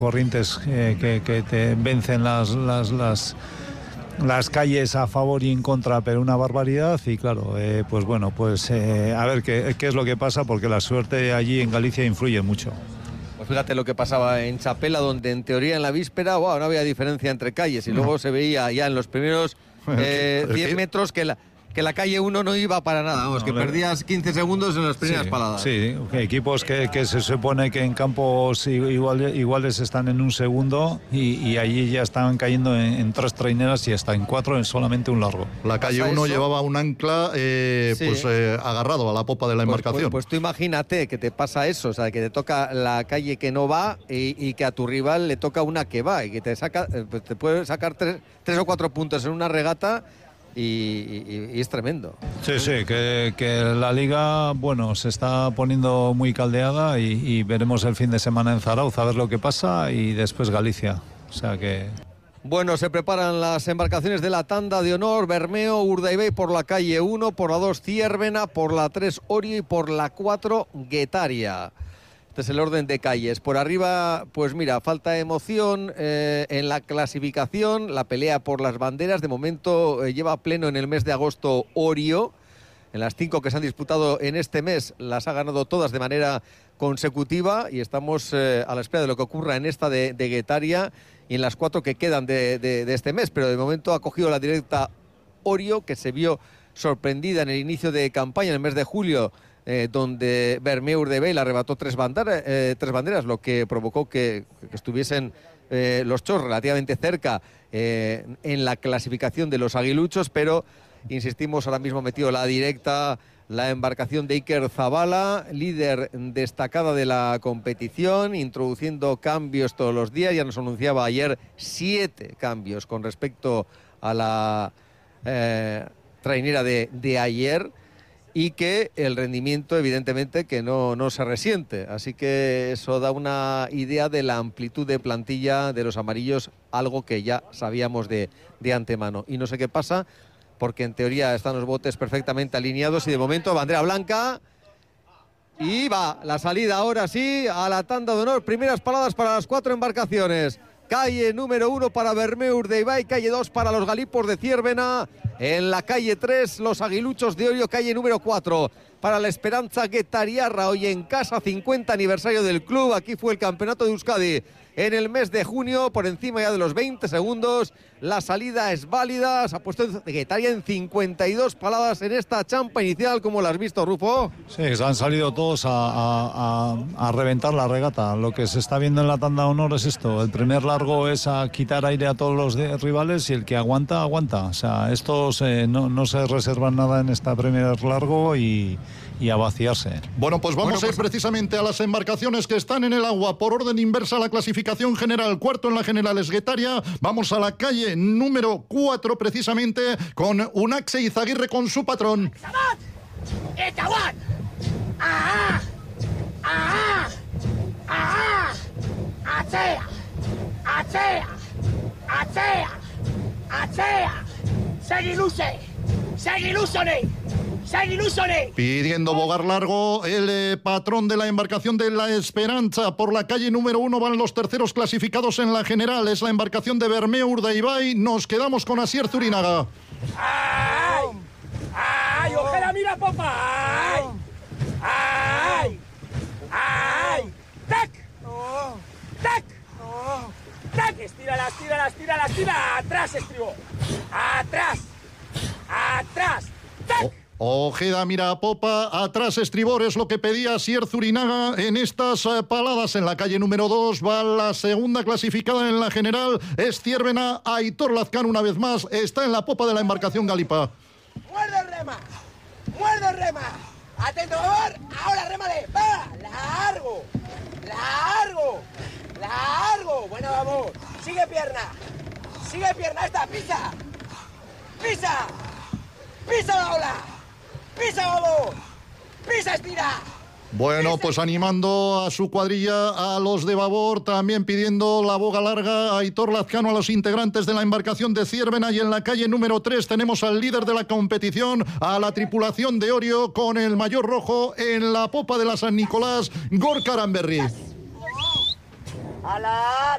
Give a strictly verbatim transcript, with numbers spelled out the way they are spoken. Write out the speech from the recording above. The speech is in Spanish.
corrientes eh, que, que te vencen las, las, las, las calles a favor y en contra, pero una barbaridad. Y claro, eh, pues bueno, pues eh, a ver qué, qué es lo que pasa, porque la suerte allí en Galicia influye mucho. Pues fíjate lo que pasaba en Chapela, donde en teoría en la víspera wow, no había diferencia entre calles, y luego se veía ya en los primeros eh, diez metros que la... que la calle uno no iba para nada, vamos, no, que perdías quince segundos en las primeras sí, paladas. Sí, equipos que, que se supone que en campos igual, iguales están en un segundo y, y allí ya estaban cayendo en, en tres traineras y hasta en cuatro en solamente un largo. La calle uno llevaba un ancla eh, sí. pues eh, agarrado a la popa de la embarcación. Pues, pues, pues tú imagínate que te pasa eso, o sea, que te toca la calle que no va y, y que a tu rival le toca una que va y que te saca, pues te puede sacar tres, tres o cuatro puntos en una regata. Y, y, y es tremendo. Sí, sí, que, que la liga, bueno, se está poniendo muy caldeada y, y veremos el fin de semana en Zarauz a ver lo que pasa y después Galicia, o sea que... Bueno, se preparan las embarcaciones de la tanda de honor. Bermeo, Urdaibai por la calle uno, por la dos Ziérbena, por la tres Orio y por la cuatro Guetaria. Este es el orden de calles. Por arriba, pues mira, falta emoción eh, en la clasificación, la pelea por las banderas. De momento eh, lleva pleno en el mes de agosto Orio. En las cinco que se han disputado en este mes, las ha ganado todas de manera consecutiva y estamos eh, a la espera de lo que ocurra en esta de, de Guetaria y en las cuatro que quedan de, de, de este mes. Pero de momento ha cogido la directa Orio, que se vio sorprendida en el inicio de campaña, en el mes de julio, Eh, donde Bermeo Urdaibai le arrebató tres, bandera, eh, tres banderas, lo que provocó que, que estuviesen eh, los chos relativamente cerca eh, en la clasificación de los aguiluchos, pero insistimos, ahora mismo metido la directa la embarcación de Iker Zabala, líder destacada de la competición, introduciendo cambios todos los días. Ya nos anunciaba ayer siete cambios con respecto a la eh, trainera de, de ayer, y que el rendimiento evidentemente que no, no se resiente, así que eso da una idea de la amplitud de plantilla de los amarillos, algo que ya sabíamos de, de antemano. Y no sé qué pasa, porque en teoría están los botes perfectamente alineados y de momento bandera blanca y va la salida ahora sí a la tanda de honor. Primeras paradas para las cuatro embarcaciones. Calle número uno para Bermeo Urdaibai, calle dos para los galipos de Ziérbena, en la calle tres los aguiluchos de Orio, calle número cuatro para la Esperanza Guetariarra, hoy en casa, cincuenta aniversario del club. Aquí fue el campeonato de Euskadi en el mes de junio, por encima ya de los veinte segundos. La salida es válida, se ha puesto Guetaria en cincuenta y dos paladas en esta champa inicial. ¿Cómo la has visto, Rufo? Sí, se han salido todos a, a, a, a reventar la regata. Lo que se está viendo en la tanda de honor es esto: el primer largo es a quitar aire a todos los de, rivales, y el que aguanta, aguanta. O sea, estos eh, no, no se reservan nada en esta primer largo y, y a vaciarse. Bueno, pues vamos bueno, pues... a ir precisamente a las embarcaciones que están en el agua por orden inversa a la clasificación general. Cuarto en la general es Guetaria. Vamos a la calle número cuatro precisamente con Unaxe Izaguirre con su patrón. Pidiendo bogar largo el eh, patrón de la embarcación de la Esperanza. Por la calle número uno van los terceros clasificados en la general. Es la embarcación de Bermeo Urdaibai. Nos quedamos con Asier Zurinaga. ¡Ay! ¡Ay! ¡Ojera, mira, popa! ¡Ay! ¡Ay! ¡Ay! ¡Tac! ¡Tac! ¡Tac! Estírala, estírala, estírala, estírala. ¡Atrás, estribo! ¡Atrás! ¡Atrás! ¡Tac! Ojeda mira a popa, atrás estribor, es lo que pedía Asier Zurinaga en estas uh, paladas. En la calle número dos va la segunda clasificada en la general, es Ziérbena. Aitor Lazcano una vez más está en la popa de la embarcación Galipa. ¡Muerde el rema! ¡Muerde el rema! ¡Atento, favor! ¡Ahora rémale! ¡Va! ¡Largo! ¡Largo! ¡Largo! Bueno, vamos. Sigue pierna. Sigue pierna. Esta, pisa. Pisa. Pisa la ola. Pisa, vamos. Pisa, estira. Bueno, pues animando a su cuadrilla, a los de babor, también pidiendo la boga larga a Aitor Lazcano, a los integrantes de la embarcación de Ziérbena. Y en la calle número tres tenemos al líder de la competición, a la tripulación de Orio, con el mayor rojo en la popa de la San Nicolás, Gorka Aranberri. Alargo.